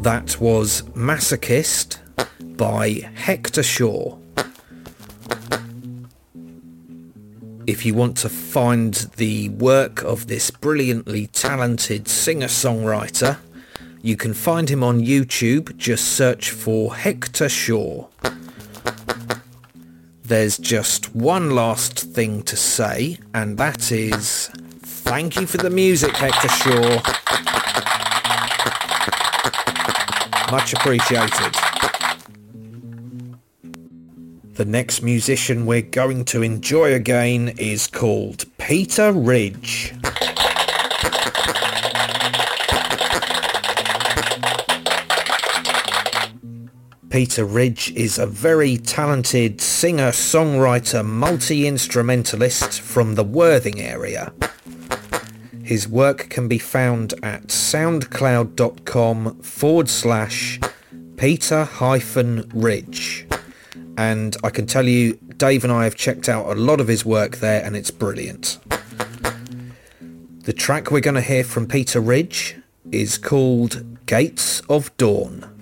That was Masochist by Hector Shaw. If you want to find the work of this brilliantly talented singer-songwriter, you can find him on YouTube. Just search for Hector Shaw. There's just one last thing to say, and that is thank you for the music, Hector Shaw. Much appreciated. The next musician we're going to enjoy again is called Peter Ridge. Peter Ridge is a very talented singer, songwriter, multi-instrumentalist from the Worthing area. His work can be found at soundcloud.com/Peter-Ridge. And I can tell you, Dave and I have checked out a lot of his work there, and it's brilliant. The track we're going to hear from Peter Ridge is called Gates of Dawn.